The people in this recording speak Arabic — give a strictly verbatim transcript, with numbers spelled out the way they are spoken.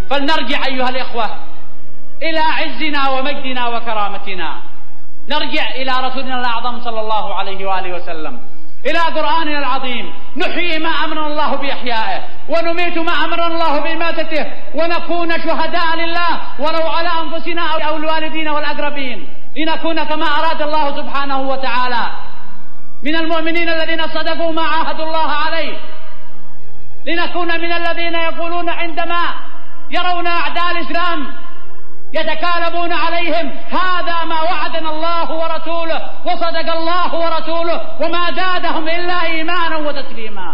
فلنرجع أيها الإخوة إلى عزنا ومجدنا وكرامتنا، نرجع إلى رسولنا الأعظم صلى الله عليه وآله وسلم، إلى قرآننا العظيم، نحيي ما أمر الله بإحيائه ونميت ما أمر الله بإماتته، ونكون شهداء لله ولو على أنفسنا أو الوالدين والأقربين، لنكون كما أراد الله سبحانه وتعالى من المؤمنين الذين صدقوا ما عاهدوا الله عليه، لنكون من الذين يقولون عندما يرون أعداء الإسلام يتكالبون عليهم هذا ما وعدنا الله ورسوله وصدق الله ورسوله وما زادهم إلا إيمانا وتسليما.